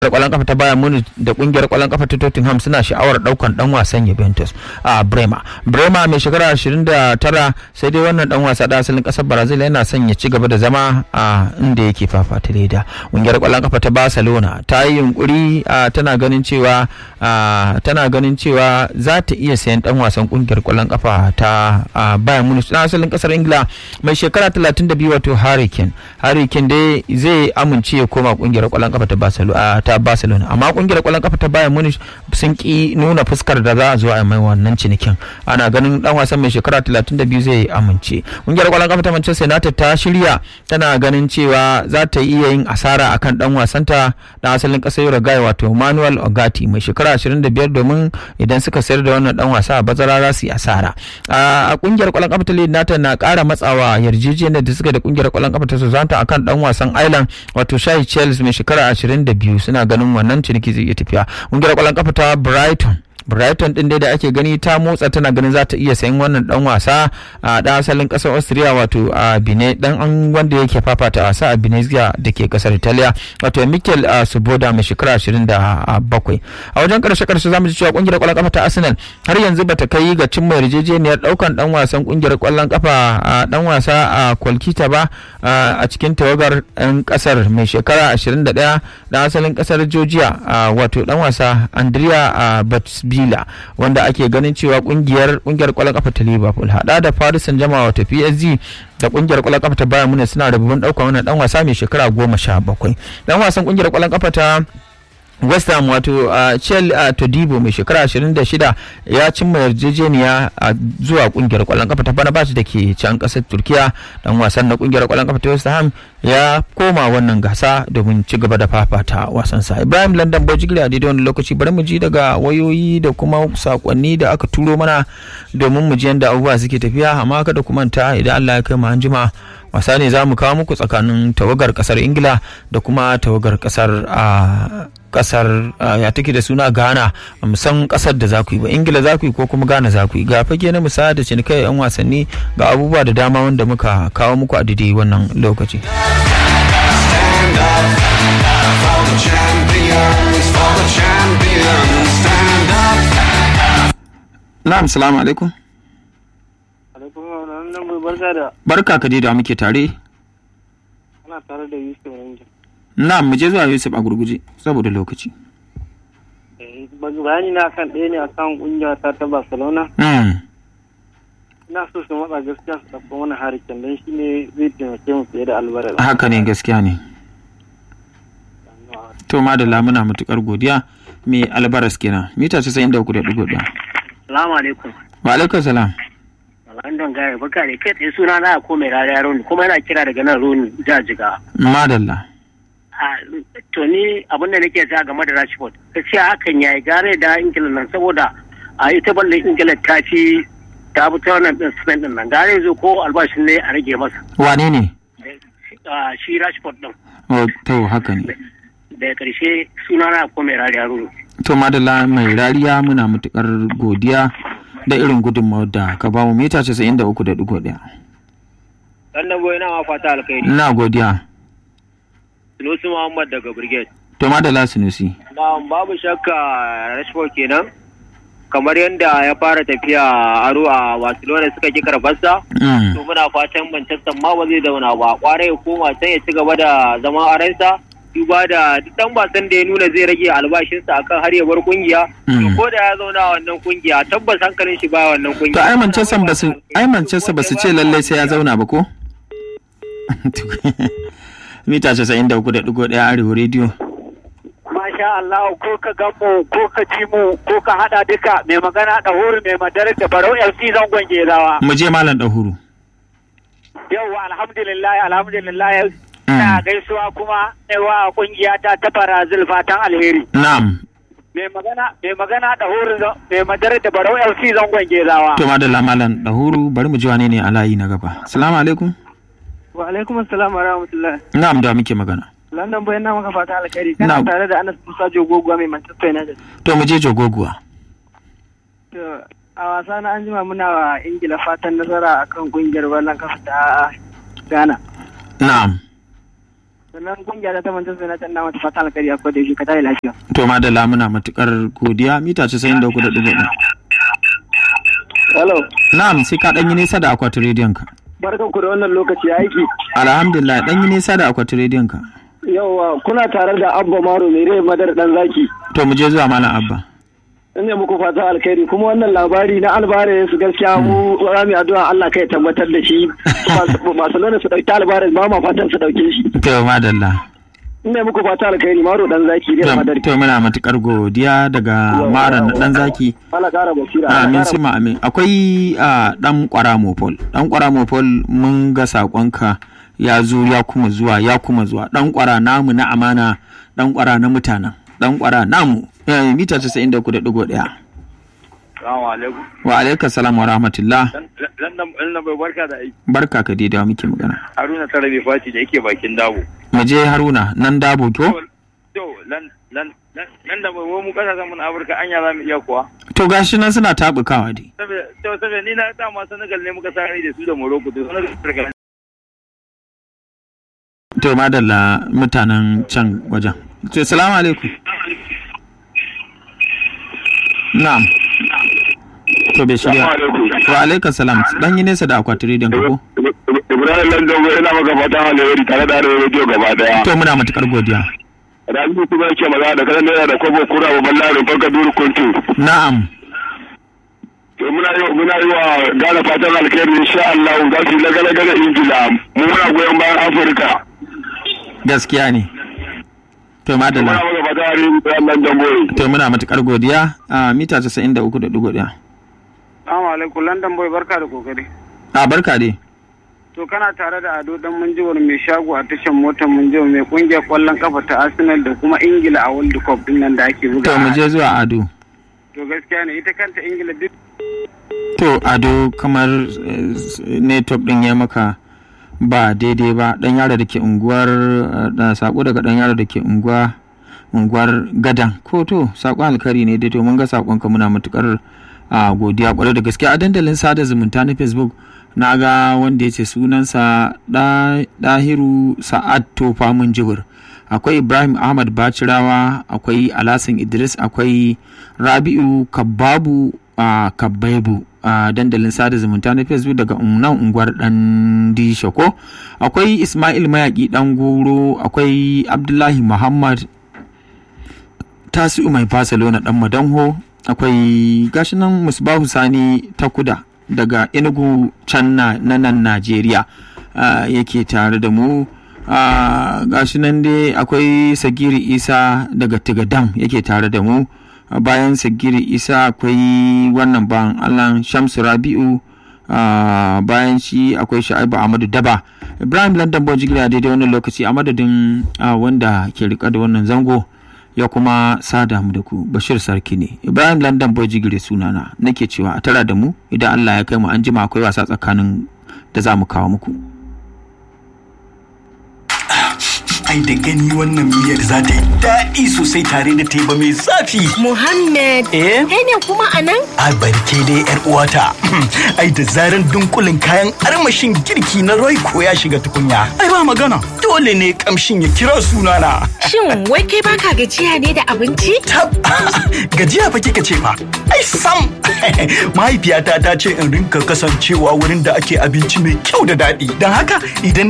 kwallon kafa ta Bayern Munich da kungiyar kwallon kafa ta Tottenham suna sha'awar daukan dan wasan Juventus a Bremer mai shekara 29 sai dai wannan dan wasa da asalin kasar Brazil yana son ya ci gaba da zama a inda yake fafata leda. Kungiyar kwallon kafa ta Barcelona ta yi yunkuri tana ganin cewa za ta iya sayan dan wasan kungiyar kwallon kafa ta Bayern Munich da asalin kasar Ingila mai shekara 32 wato Harry Kane dai zai amince ya koma kungiyar kwallon kafa ta Barcelona amma kungiyar kwallon kafa ta Bayern Munich sun ki nuna fuskar da za a zo a mai wannan cinikin. Ana ganin dan wasan mai shekara 32 zai amince. Kungiyar kwallon kafa ta Manchester United ta shirya tana ganin cewa za ta iya yin asara akan dan wasanta da asalin kasar Uruguay wato Manuel Ugarte mai shekara 25 domin idan suka sayar da wannan dan wasa a bazara za su yi asara. A kungiyar kwallon kafa ta United na kara matsawa yarjejeniyar da suka da kungiyar kwallon kafa ta Southampton akan dan wasan Ireland wato Shai Chelsea mai shekara 22 suna ganin wannan ciniki zai iya tafiya. Kungiyar kwallon kafa ta Brighton din dai da ake gani ta motsa tana ganin za ta iya sayan wannan dan wasa a dan asalin kasar Austria wato a Bine dan wanda yake fafata wasa a Venezia da ke kasar Italiya wato Mikel Svoboda mai shekara 27. A wajen karshe zamu ji cewa kungiyar kwallon kafa ta Arsenal har yanzu bata kai ga cimma yarjejeniyar daukan dan wasan kungiyar kwallon kafa dan wasa a Kolkita ba a cikin tawagar yan kasar mai shekara 21 dan asalin kasar Georgia wato dan wasa Andrea Batsvila wanda ake ganin cewa kungiyar kwallon kafa ta Liverpool hada da Paris Saint-Germain wato PSG da kungiyar kwallon kafa ta Bayern Munich suna da babban daukar wannan dan wasa mai shekara 17. Dan wasan kungiyar kwallon kafa ta West Ham wato Chel Todibo mai shekara 26 ya cimma yarjejeniya zuwa kungiyar kwallon kafa ta Fenerbahce da ke can kasar Turkiya. Dan wasan na kungiyar kwallon kafa ta West Ham ya koma wannan gasa domin ci gaba da fafata wasan sa. Ibrahim London Bojigli a daidai wani lokaci bari mu ji daga wayoyi da kuma sakonni da aka turo mana domin mu ji yadda abubuwa suke tafiya. Amma kada ku manta idan Allah ya kai mu anjima wasa ne za mu kawo muku tsakanin tawagar kasar Ingila da kuma tawagar kasar ya take da suna Ghana. Musan kasar da za ku yi ba, Ingila za ku yi ko kuma Ghana za ku yi. Ga fage na misali da cinikai yan wasanni ga abubuwa da dama wanda muka kawo muku a daidai wannan lokaci. Na'am, salamu alaikum. Barka ka dai da muke tare. Ana tare da Yusuf Ranger. Na'am, mu je zuwa Yusuf a gurguje saboda lokaci. Bayani na kan ɗaya ne akan kungiya ta Barcelona. Ina so su matsa gaskiya su tafi wani harikin don shi ne zai taimake mu fiye da Alvarez. Haka ne, gaskiya ne. To madalla muna matukar godiya mai Alvarez kenan. Mita 93.1. Assalamu alaikum. Wa alaikum salam. London gaya baka ne kai tsaye suna na ko mai rariya Roni kuma yana kira daga nan Roni jajiga. Madalla. To ni abin da nake ta game da Rashford gaskiya hakan yayi gare da Ingila nan saboda a ita balle Ingila ta fi ta wannan din Spain din nan gare zo ko albashin ne a rage masa. Wane ne? Shi Rashford din. Oh to haka ne. Da karshe suna na ko mai rariya Roni. To madalla mai rariya muna matukar godiya da irin gudunmawar da ka ba mu mita 93.1. Sannan boye na ma fata alkhairi. Ina godiya. Sunusi Muhammad daga Brigade. To madalla Sunusi. Babu shakka Rashford kenan. Kamar yadda ya fara tafiya aro a Barcelona suka ki karbarsa. To muna fatan Manchester ma ba zai zauna ba. Kware ya koma sai ya ci gaba da zama a ransa. Duba da duk dan wasan da ya nuna zai rage albashinsa akan har ya bar kungiya. Ko da ya zauna wannan kungiya tabbas hankalin shi ba wannan kungiya. To ai Manchester basu ce lalle sai ya zauna ba ko? Mita 93.1 Arewa Radio. Masha Allah ko ka gamo ko ka ji mu ko ka hada duka mai magana da huru mai madarar da Barau FC zangon Gezawa. Mu je malam da huru. Yawwa alhamdulillah ina gaisuwa kuma wa kungiya ta Brazil fatan alheri. Na'am. Mai magana da huru mai madarar da Barau FC zangon Gezawa. To madalla malam da huru bari mu ji wane ne a layi na gaba. Assalamu alaikum. Wa alaikum assalam wa rahmatullah. Na'am da muke magana. London bayan na maka fata alkhairi kana tare da Anas Musa Jogoguwa mai Manchester United. To mu je Jogoguwa. To a wasa na anjima muna wa Ingila fatan nasara akan kungiyar wannan kafa ta Ghana. Na'am. sannan kungiya ta Manchester United na mata fata alkhairi a koda yaushe ka tare lafiya. To madalla muna matukar godiya mita 93.1. Hello. Na'am sai ka dan yi nesa da akwatin rediyon ka. Barkan ku da wannan lokaci aiki. Alhamdulillah dan yi nesa da akwatin rediyon ka. Yawwa kuna tare da Abba Maro mai rai madar dan zaki. To mu je zuwa malam Abba. Ina muku fata alkhairi kuma wannan labari na Alvarez su gaskiya mu rami addu'a Allah kai tabbatar da shi. Barcelona su dauki Alvarez ba ma fatan su dauke shi. To madalla. Ina muku fata alkhairi Maro dan zaki da madar. To muna matukar godiya daga Maran dan zaki. Allah kara basira. Amin sai amin. Akwai dan Kwaramopol. Dan Kwaramopol mun ga sakonka ya zo ya kuma zuwa. Dan Kwara namu na amana, dan Kwara na mutanen. Dan Kwara namu. Mita 93.1. Assalamu alaikum. Wa alaikum salam wa rahmatullah. Dan bai barka da aiki. Barka ka dai da muke magana. Haruna Tarabe Fati da yake bakin Dabo. Mu je Haruna nan Dabo ko? To nan da mu kasashen mu na Afirka anya za mu iya kuwa. To gashi nan suna tabukawa dai. Saboda ni na dama Senegal ne muka sa rai da su da Morocco to Senegal. To madalla mutanen can wajen. To assalamu alaikum. Na'am. To bai shirya. Wa alaikum salam. Dan yi nesa da akwatin rediyon ka ko? Ibrahim London ina maka fatan alheri tare da rediyo gaba daya. To muna matukar godiya. Rabi kuma yake magana da kanan da Kobo Kura babban larin farka duru kuntu. Na'am. To muna yi wa Ghana fatan alheri insha Allah za su lagalaga Ingila. Mu muna goyon bayan Afirka. Gaskiya ne. To madalla. Muna maka fatan alheri London boy. To muna matukar godiya a mita 93.1. Assalamu alaikum London boy barka da kokari. Barka dai. To kana tare da Ado dan Munjiwar mai shago a tashar motar Munjiwar mai kungiyar kwallon kafa ta Arsenal da kuma Ingila a World Cup din nan da ake buga. To mu je zuwa Ado. To gaskiya ne ita kanta Ingila duk. To Ado kamar network din ya maka ba daidai ba dan yaro da ke unguwar da sako daga dan yaro da ke unguwar Gadan ko to sakon alkari ne dai to mun ga sakon ka muna matukar godiya kwarai da gaske a dandalin sada zumunta na Facebook na ga wanda ya ce sunansa Dahiru Sa'ad Tofa Munjibir, akwai Ibrahim Ahmad Bacirawa, akwai Alasan Idris, akwai Rabi'u Kababu Kabaibu a dandalin sada zumunta na Facebook daga nan unguwar Dan Dishako, akwai Ismail Mayaki Dan Goro, akwai Abdullahi Muhammad Tasi'u Mai Barcelona Dan Madanho, akwai gashinan Musbahu Sani Takuda daga Enugu can na nan Najeriya yake tare da mu. Gashi nan dai akwai Sagiri Isa daga Tigadam yake tare da mu. Bayan Sagiri Isa akwai wannan ban Allah Shamsu Rabi'u, bayan shi akwai Sha'ibu Ahmadu Daba. Ibrahim London Bojigila daidai wannan lokaci a madadin wanda ke rika da wannan zango ya kuma sada mu da ku Bashir Sarki ne. Ibrahim London Boy Jigire sunana nake cewa a tara da mu idan Allah ya kai mu an jima akwai wasa tsakanin da za mu kawo muku. Ai da gani wannan miyar za ta yi daɗi sosai tare da teba mai zafi. Muhammad, kai ne kuma a nan? Ai barke dai yar uwata. Ai da zaran dunkulin kayan armashin girki na Royco ya shiga tukunya. Ai ba magana. Dole ne kamshin ya kira sunana. Shin wai kai baka gajiya ne da abinci? Tab, gajiya fa kika ce fa. Ai sam. Mahaifiyata ta ce in rinka kasancewa wurin da ake abinci mai kyau da daɗi. Don haka idan